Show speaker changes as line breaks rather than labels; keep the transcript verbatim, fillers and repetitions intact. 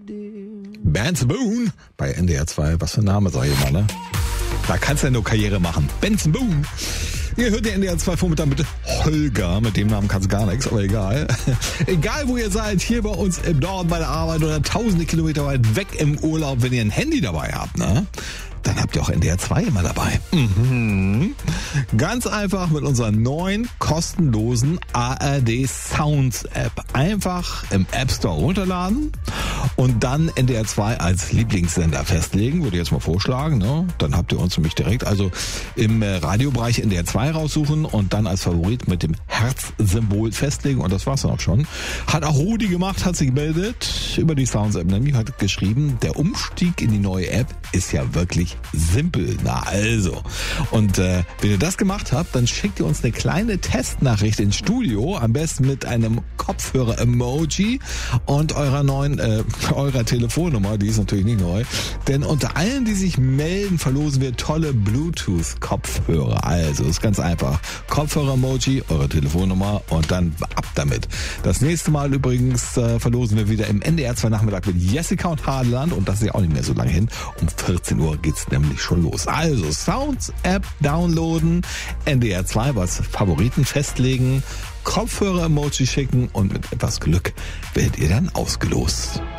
Benson Boone bei N D R zwei. Was für ein Name, sag ich mal, ne? Da kannst du ja nur Karriere machen. Benson Boone. Ihr hört den N D R zwei Vormittag mit Holger. Mit dem Namen kannst du gar nichts, aber egal. Egal, wo ihr seid, hier bei uns im Norden bei der Arbeit oder tausende Kilometer weit weg im Urlaub, wenn ihr ein Handy dabei habt, ne? Dann habt ihr auch N D R zwei immer dabei. Mhm. Ganz einfach mit unserer neuen kostenlosen A R D Sounds App. Einfach im App Store runterladen und dann N D R zwei als Lieblingssender festlegen, würde ich jetzt mal vorschlagen. Ne? Dann habt ihr uns nämlich direkt also im Radiobereich N D R zwei raussuchen und dann als Favorit mit dem Herzsymbol festlegen und das war's dann auch schon. Hat auch Rudi gemacht, hat sich gemeldet über die Sounds App, nämlich hat geschrieben, der Umstieg in die neue App ist ja wirklich simpel. Na also. Und äh, wenn ihr das gemacht habt, dann schickt ihr uns eine kleine Testnachricht ins Studio, am besten mit einem Kopfhörer-Emoji und eurer neuen, äh, eurer Telefonnummer, die ist natürlich nicht neu. Denn unter allen, die sich melden, verlosen wir tolle Bluetooth-Kopfhörer. Also, ist ganz einfach. Kopfhörer-Emoji, eure Telefonnummer und dann ab damit. Das nächste Mal übrigens äh, verlosen wir wieder im N D R zwei Nachmittag mit Jessica und Hadeland und das ist ja auch nicht mehr so lange hin. Um vierzehn Uhr geht's nämlich schon los. Also Sounds App downloaden, N D R zwei als Favoriten festlegen, Kopfhörer-Emoji schicken und mit etwas Glück werdet ihr dann ausgelost.